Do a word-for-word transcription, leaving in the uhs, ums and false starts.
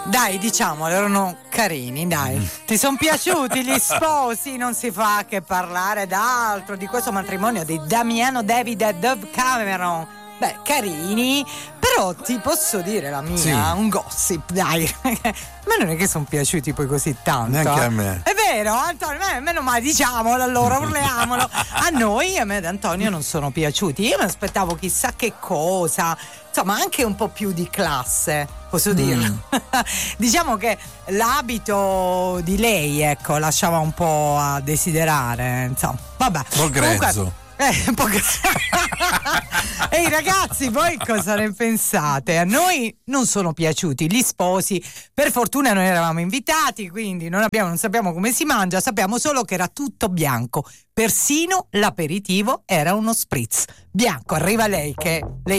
Dai, diciamolo, erano carini, dai. Ti sono piaciuti gli sposi? Non si fa che parlare d'altro di questo matrimonio di Damiano David e Dove Cameron. Beh, carini, però ti posso dire la mia, sì. un gossip, dai. A me non è che sono piaciuti poi così tanto. Neanche eh. a me. È vero, Antonio, me- meno male, diciamolo allora, urliamolo. A noi, a me ed Antonio non sono piaciuti. Io mi aspettavo chissà che cosa, insomma anche un po' più di classe, posso dirlo. Mm. Diciamo che l'abito di lei, ecco, lasciava un po' a desiderare, insomma. Vabbè. Un po' grezzo. Comunque, Eh, un po' Ehi ragazzi, voi cosa ne pensate? A noi non sono piaciuti gli sposi, per fortuna noi eravamo invitati, quindi non, abbiamo, non sappiamo come si mangia, sappiamo solo che era tutto bianco, persino l'aperitivo era uno spritz bianco. Arriva lei che lei